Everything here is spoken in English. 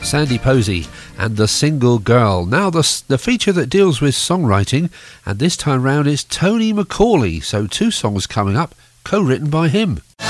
Sandy Posey and The Single Girl. Now the feature that deals with songwriting, and this time round it's Tony Macaulay, so 2 songs coming up co-written by him.